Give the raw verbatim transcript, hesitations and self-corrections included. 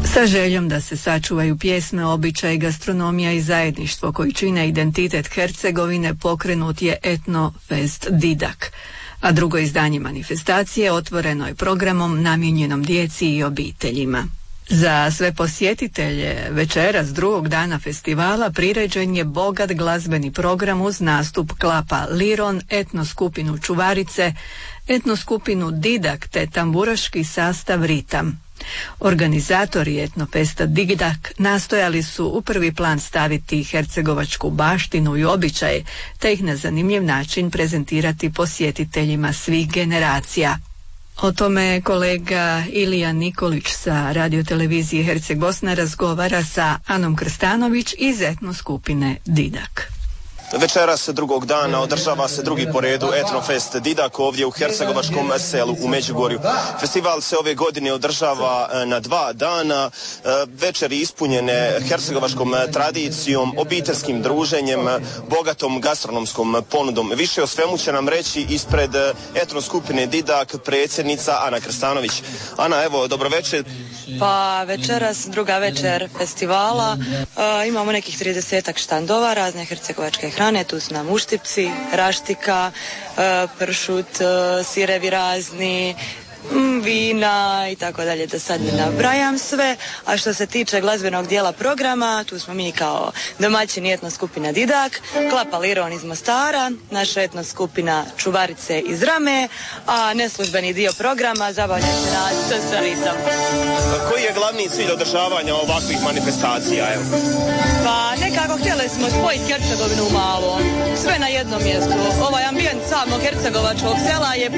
Sa željom da se sačuvaju pjesme, običaji, gastronomija i zajedništvo koji čine identitet Hercegovine, pokrenut je Etno Fest Didak. A drugo izdanje manifestacije otvoreno je programom namijenjenom djeci i obiteljima. Za sve posjetitelje večeras drugog dana festivala priređen je bogat glazbeni program uz nastup klapa Liron, etno skupinu Čuvarice, etno skupinu Didak te tamburaški sastav Ritam. Organizatori Etnofesta Didak nastojali su u prvi plan staviti hercegovačku baštinu i običaje, te ih na zanimljiv način prezentirati posjetiteljima svih generacija. O tome kolega Ilija Nikolić sa radiotelevizije Herceg Bosna razgovara sa Anom Krstanović iz etno skupine Didak. Večeras drugog dana održava se drugi po redu Etnofest Didak ovdje u Hercegovačkom selu u Međugorju. Festival se ove godine održava na dva dana, večeri ispunjene hercegovačkom tradicijom, obiteljskim druženjem, bogatom gastronomskom ponudom. Više o svemu će nam reći ispred etno skupine Didak predsjednica Ana Krstanović. Ana, evo, dobro večer. Pa večeras druga večer festivala, e, imamo nekih tridesetak štandova razne hercegovačke hrane, tu su nam uštipci, raštika, e, pršut, e, sirevi razni, vina i tako dalje, da sad ne nabrajam sve. A što se tiče glazbenog dijela programa, tu smo mi kao domaćini etno skupina Didak, klapa Liron iz Mostara, naša etno skupina Čuvarice iz Rame, a neslužbeni dio programa zabavlja se nas sa Ritom. Koji je glavni cilj održavanja ovakvih manifestacija? Evo? Pa nekako htjeli smo spojiti Hercegovinu u malo, sve na jednom mjestu. Ovaj ambijent samog hercegovačkog sela je